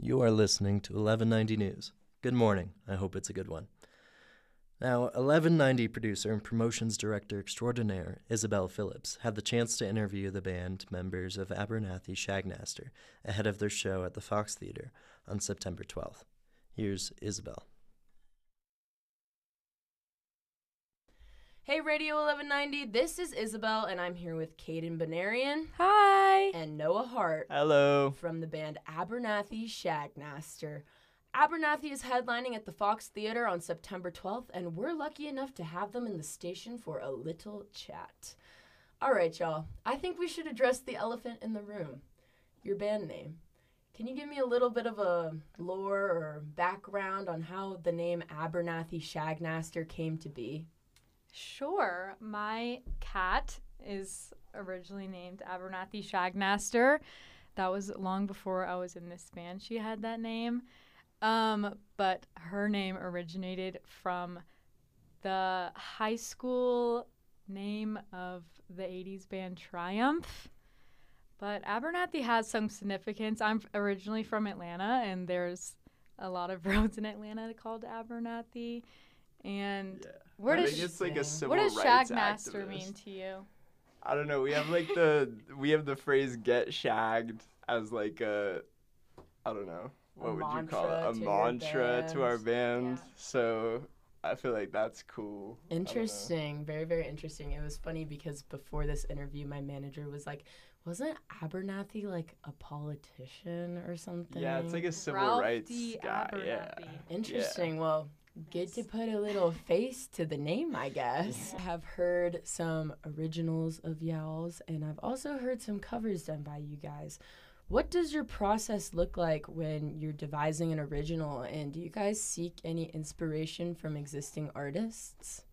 You are listening to 1190 News. Good morning. I hope it's a good one. Now, 1190 producer and promotions director extraordinaire Isabel Phillips had the chance to interview the band members of Abernathy Shagnaster ahead of their show at the Fox Theatre on September 12th. Here's Isabel. Hey Radio 1190, this is Isabel, and I'm here with Caden Benarian. Hi. And Noah Hart. Hello. From the band Abernathy Shagnaster. Abernathy is headlining at the Fox Theatre on September 12th, and we're lucky enough to have them in the station for a little chat. All right, y'all. I think we should address the elephant in the room. Your band name. Can you give me a little bit of a lore or background on how the name Abernathy Shagnaster came to be? Sure. My cat is originally named Abernathy Shagnaster. That was long before I was in this band. She had that name. But her name originated from the high school name of the 80s band Triumph. But Abernathy has some significance. I'm originally from Atlanta, and there's a lot of roads in Atlanta called Abernathy. And I think it's like a civil what does rights Shagnaster activist. mean to you? I don't know. We have like we have the phrase "get shagged" as like a, I don't know, what would you call it? A mantra to our band. Yeah. So I feel like that's cool. Interesting. Very, very interesting. It was funny because before this interview, my manager was like, wasn't Abernathy like a politician or something? Yeah, it's like a civil Ralph rights D. guy. Abernathy. Yeah. Interesting. Well, good to put a little face to the name, I guess. I have heard some originals of y'all's, and I've also heard some covers done by you guys. What does your process look like when you're devising an original, and do you guys seek any inspiration from existing artists?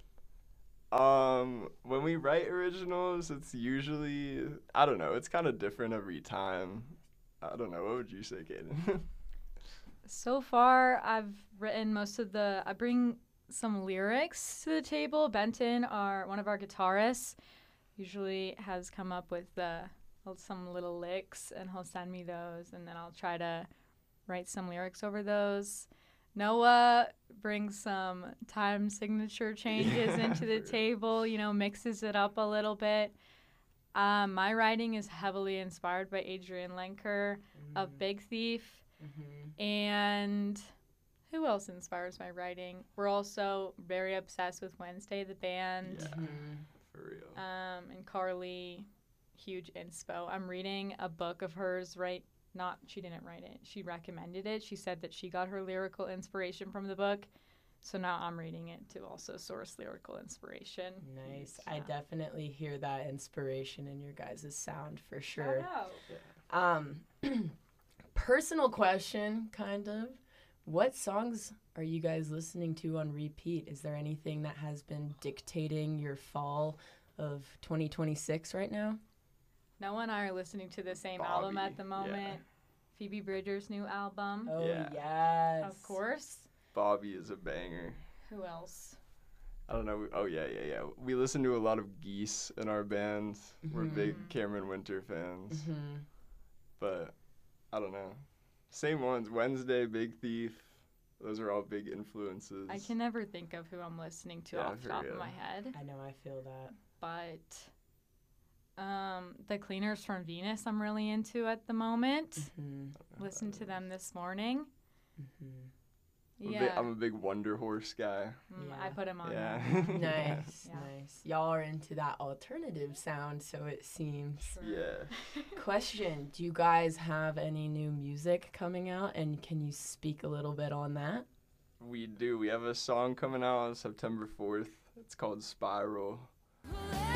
When we write originals, it's usually, I don't know, it's kind of different every time. I don't know. What would you say, Kaden? So far, I've written I bring some lyrics to the table. Benton, one of our guitarists, usually has come up with some little licks, and he'll send me those, and then I'll try to write some lyrics over those. Noah brings some time signature changes into the table, mixes it up a little bit. My writing is heavily inspired by Adrian Lenker of Big Thief. Mm-hmm. And who else inspires my writing? We're also very obsessed with Wednesday, the band. Yeah, Mm-hmm. for real. And Carly, huge inspo. I'm reading a book of hers she didn't write it. She recommended it. She said that she got her lyrical inspiration from the book. So now I'm reading it to also source lyrical inspiration. Nice. Yeah. I definitely hear that inspiration in your guys' sound for sure. Oh, Personal question, kind of. What songs are you guys listening to on repeat? Is there anything that has been dictating your fall of 2026 right now? Noah and I are listening to the same Bobby, album at the moment. yeah. Phoebe Bridgers' new album. Oh, Yeah. yes. Of course. Bobby is a banger. Who else? I don't know. Oh, yeah. We listen to a lot of Geese in our band. We're big Cameron Winter fans. Mm-hmm. But I don't know. Same ones. Wednesday, Big Thief. Those are all big influences. I can never think of who I'm listening to Yeah, off the for top real. of my head. I know, I feel that. But the Cleaners from Venus I'm really into at the moment. Mm-hmm. Listened to them this morning. Mm-hmm. I'm a big Wonder Horse guy. I put him on Yeah. there. Nice, Yeah. nice. Y'all are into that alternative sound, so it seems. Yeah. Question, do you guys have any new music coming out, and can you speak a little bit on that? We do. We have a song coming out on September 4th. It's called Spiral.